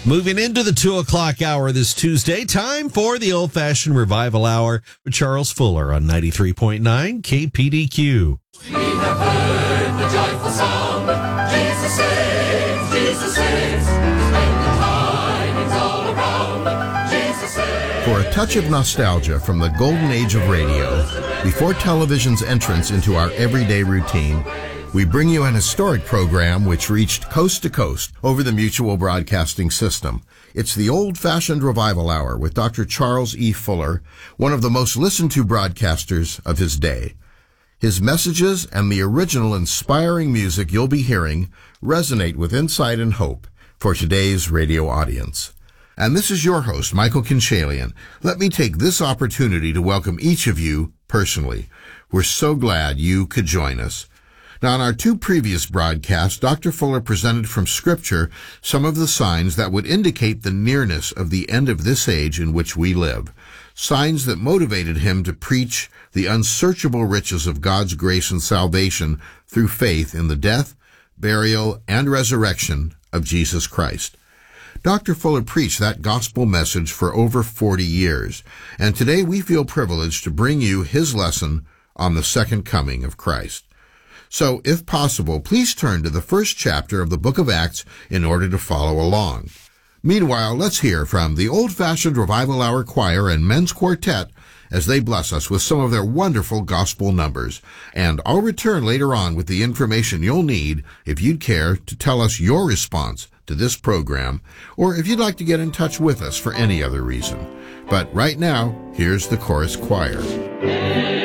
Moving into the 2 o'clock hour this Tuesday, time for the Old-Fashioned Revival Hour with Charles Fuller on 93.9 KPDQ. We have heard the joyful song, Jesus saves, Jesus saves, and the tidings all around, Jesus saves. For a touch of nostalgia from the golden age of radio, before television's entrance into our everyday routine, we bring you an historic program which reached coast to coast over the Mutual Broadcasting System. It's the Old-Fashioned Revival Hour with Dr. Charles E. Fuller, one of the most listened to broadcasters of his day. His messages and the original inspiring music you'll be hearing resonate with insight and hope for today's radio audience. And this is your host, Michael Kinchalian. Let me take this opportunity to welcome each of you personally. We're so glad you could join us. Now, in our two previous broadcasts, Dr. Fuller presented from Scripture some of the signs that would indicate the nearness of the end of this age in which we live, signs that motivated him to preach the unsearchable riches of God's grace and salvation through faith in the death, burial, and resurrection of Jesus Christ. Dr. Fuller preached that gospel message for over 40 years, and today we feel privileged to bring you his lesson on the second coming of Christ. So, if possible, please turn to the first chapter of the book of Acts in order to follow along. Meanwhile, let's hear from the Old-Fashioned Revival Hour Choir and Men's Quartet as they bless us with some of their wonderful gospel numbers. And I'll return later on with the information you'll need if you'd care to tell us your response to this program, or if you'd like to get in touch with us for any other reason. But right now, here's the chorus choir.